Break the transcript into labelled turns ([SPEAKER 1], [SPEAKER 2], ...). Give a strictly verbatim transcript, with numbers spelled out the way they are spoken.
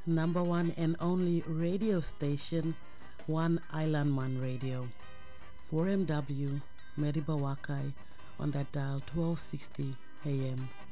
[SPEAKER 1] number one and only radio station, One Island Man Radio, four M W, Maribawakai, on that dial twelve sixty A M.